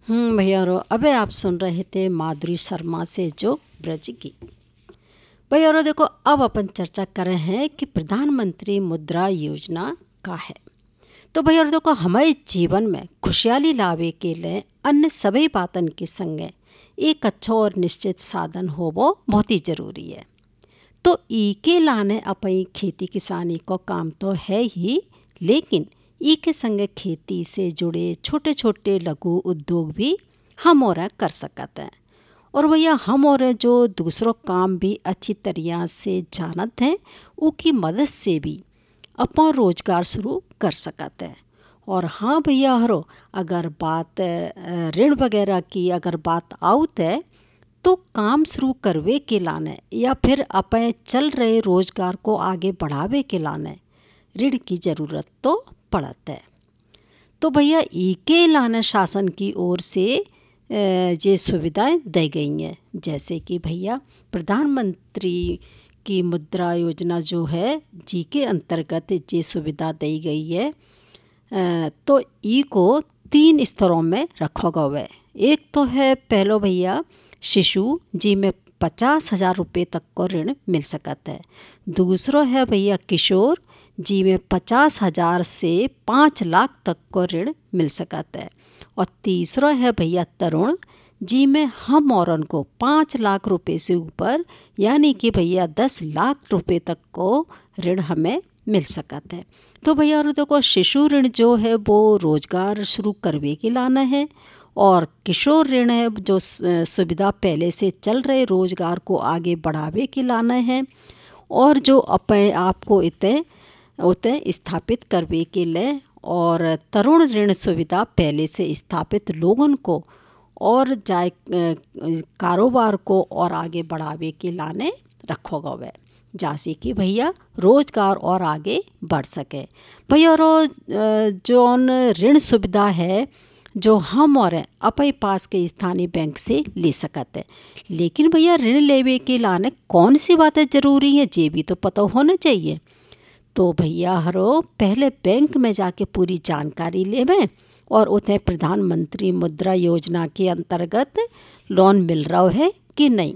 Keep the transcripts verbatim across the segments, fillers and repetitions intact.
हम्म भैया रो अबे आप सुन रहे थे माधुरी शर्मा से जो ब्रज की। भैया रो देखो, अब अपन चर्चा कर रहे हैं कि प्रधानमंत्री मुद्रा योजना का है। तो भैया रो देखो, हमारे जीवन में खुशहाली लावे के लिए अन्य सभी बातन के संगे एक अच्छा और निश्चित साधन हो वो बहुत ही जरूरी है। तो ई के लाने अपनी खेती किसानी को काम तो है ही, लेकिन ई के संग खेती से जुड़े छोटे छोटे लघु उद्योग भी हम और कर सकते हैं। और भैया हम और जो दूसरों काम भी अच्छी तरह से जानत हैं, उनकी मदद से भी अपना रोजगार शुरू कर सकते हैं। और हाँ भैया हरो, अगर बात अ, ऋण वगैरह की अगर बात आउत है, तो काम शुरू करवे के लाने या फिर अपने चल रहे रोजगार को आगे बढ़ावे के लाने ऋण की ज़रूरत तो पड़त है। तो भैया ई के लाने शासन की ओर से अ, ये सुविधाएं दी गई हैं, जैसे कि भैया प्रधानमंत्री की मुद्रा योजना जो है जी के अंतर्गत ये सुविधा दी गई है। अ, तो ई को तीन स्तरों में रखा गया है। एक तो है पहलो भैया शिशु, जी में पचास हजार रुपये तक को ऋण मिल सकता है। दूसरो है भैया किशोर, जी में पचास हजार से पाँच लाख तक को ऋण मिल सकता है। और तीसरा है भैया तरुण, जी में हम और उनको पाँच लाख रुपए से ऊपर यानी कि भैया दस लाख रुपए तक को ऋण हमें मिल सकता है। तो भैया और देखो, शिशु ऋण जो है वो रोजगार शुरू करवे के लाना है, और किशोर ऋण है जो सु- सुविधा पहले से चल रहे रोजगार को आगे बढ़ावे के लाना है, और जो अपने आप को इतने उतने स्थापित करवे के लिए। और तरुण ऋण सुविधा पहले से स्थापित लोगों को और जाए अ, कारोबार को और आगे बढ़ावे के लाने रखो गया है, जैसे कि भैया रोजगार और आगे बढ़ सके। भैया रो अ, जौन ऋण सुविधा है जो हम और अपने पास के स्थानीय बैंक से ले सकते हैं, लेकिन भैया ऋण लेवे के लाने कौन सी बातें ज़रूरी हैं ये भी तो पता होना चाहिए। तो भैया हरो पहले बैंक में जाके पूरी जानकारी लेवें, और उन्हें प्रधानमंत्री मुद्रा योजना के अंतर्गत लोन मिल रहा है कि नहीं,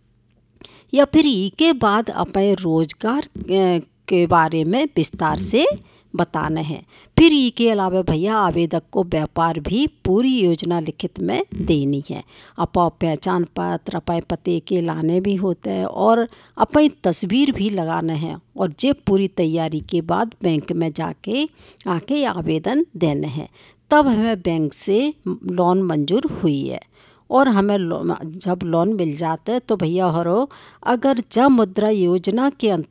या फिर ई के बाद अपने रोजगार अ, के बारे में विस्तार से बताना है। फिर ई के अलावा भैया आवेदक को व्यापार भी पूरी योजना लिखित में देनी है। अपा पहचान पत्र अपने पते के लाने भी होते हैं, और अपनी तस्वीर भी लगाना है, और जे पूरी तैयारी के बाद बैंक में जाके आके आवेदन देना है, तब हमें बैंक से लोन मंजूर हुई है। और हमें लो- जब लोन मिल जाता है तो भैया हरो, अगर जब मुद्रा योजना के अंतर्गत